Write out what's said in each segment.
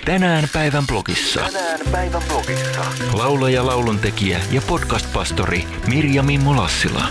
Tänään päivän blogissa. Laulaja, lauluntekijä ja podcast-pastori Mirja-Mimmo Lassila.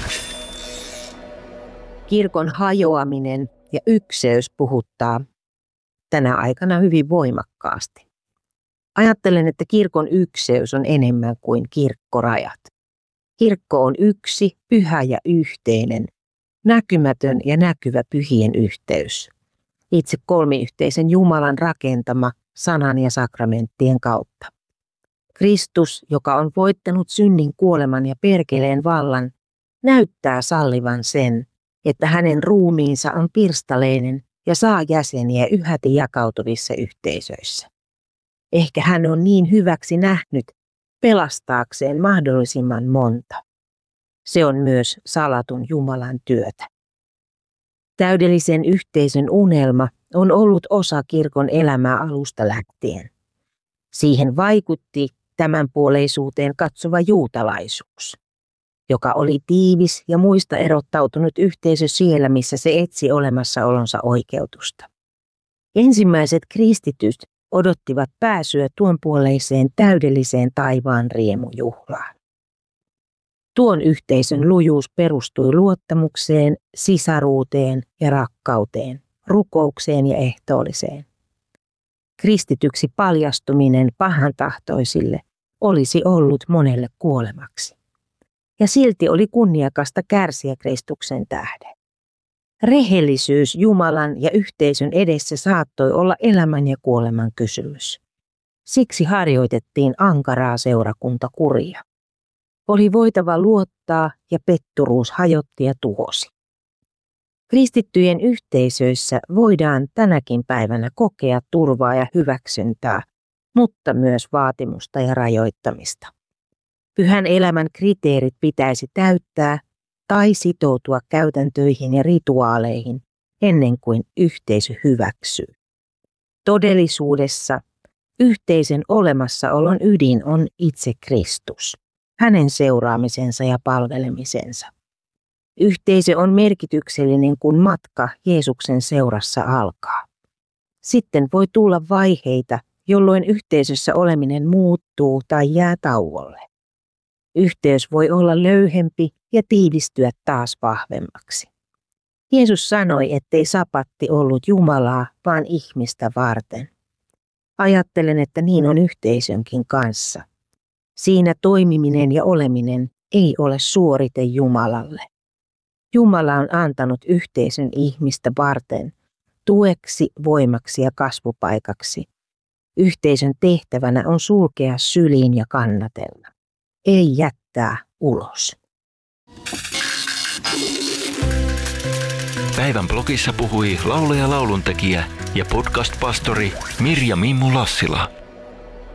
Kirkon hajoaminen ja ykseys puhuttaa tänä aikana hyvin voimakkaasti. Ajattelen, että kirkon ykseys on enemmän kuin kirkkorajat. Kirkko on yksi, pyhä ja yhteinen, näkymätön ja näkyvä pyhien yhteys. Itse kolmiyhteisen Jumalan rakentama sanan ja sakramenttien kautta. Kristus, joka on voittanut synnin, kuoleman ja perkeleen vallan, näyttää sallivan sen, että hänen ruumiinsa on pirstaleinen ja saa jäseniä yhäti jakautuvissa yhteisöissä. Ehkä hän on niin hyväksi nähnyt pelastaakseen mahdollisimman monta. Se on myös salatun Jumalan työtä. Täydellisen yhteisön unelma on ollut osa kirkon elämää alusta lähtien. Siihen vaikutti tämänpuoleisuuteen katsova juutalaisuus, joka oli tiivis ja muista erottautunut yhteisö siellä, missä se etsi olemassaolonsa oikeutusta. Ensimmäiset kristityt odottivat pääsyä tuonpuoleiseen täydelliseen taivaan riemujuhlaan. Tuon yhteisön lujuus perustui luottamukseen, sisaruuteen ja rakkauteen, rukoukseen ja ehtoolliseen. Kristityksi paljastuminen pahantahtoisille olisi ollut monelle kuolemaksi. Ja silti oli kunniakasta kärsiä Kristuksen tähden. Rehellisyys Jumalan ja yhteisön edessä saattoi olla elämän ja kuoleman kysymys. Siksi harjoitettiin ankaraa seurakuntakuria. Oli voitava luottaa ja petturuus hajotti ja tuhosi. Kristittyjen yhteisöissä voidaan tänäkin päivänä kokea turvaa ja hyväksyntää, mutta myös vaatimusta ja rajoittamista. Pyhän elämän kriteerit pitäisi täyttää tai sitoutua käytäntöihin ja rituaaleihin ennen kuin yhteisö hyväksyy. Todellisuudessa yhteisön olemassaolon ydin on itse Kristus, hänen seuraamisensa ja palvelemisensa. Yhteisö on merkityksellinen, kun matka Jeesuksen seurassa alkaa. Sitten voi tulla vaiheita, jolloin yhteisössä oleminen muuttuu tai jää tauolle. Yhteys voi olla löyhempi ja tiivistyä taas vahvemmaksi. Jeesus sanoi, ettei sapatti ollut Jumalaa, vaan ihmistä varten. Ajattelen, että niin on yhteisönkin kanssa. Siinä toimiminen ja oleminen ei ole suorite Jumalalle. Jumala on antanut yhteisön ihmistä varten, tueksi, voimaksi ja kasvupaikaksi. Yhteisön tehtävänä on sulkea syliin ja kannatella. Ei jättää ulos. Päivän blogissa puhui laulaja, lauluntekijä ja podcast-pastori Mirja-Mimmo Lassila.